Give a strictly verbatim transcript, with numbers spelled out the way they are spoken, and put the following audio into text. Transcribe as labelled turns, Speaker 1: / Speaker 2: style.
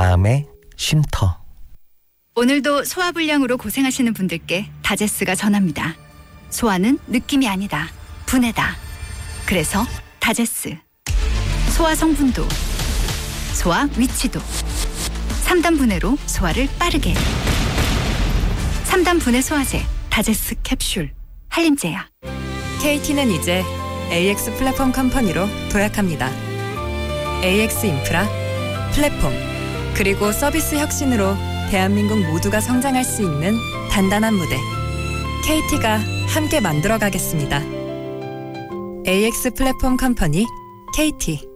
Speaker 1: 마음의 쉼터.
Speaker 2: 오늘도 소화불량으로 고생하시는 분들께 다제스가 전합니다. 소화는 느낌이 아니다. 분해다. 그래서 다제스. 소화 성분도, 소화 위치도. 삼 단 분해로 소화를 빠르게. 삼 단 분해 소화제 다제스 캡슐. 한림제약.
Speaker 3: 케이티는 이제 에이엑스 플랫폼 컴퍼니로 도약합니다. 에이엑스 인프라, 플랫폼, 그리고 서비스 혁신으로 대한민국 모두가 성장할 수 있는 단단한 무대. 케이티가 함께 만들어가겠습니다. 에이엑스 플랫폼 컴퍼니 케이티.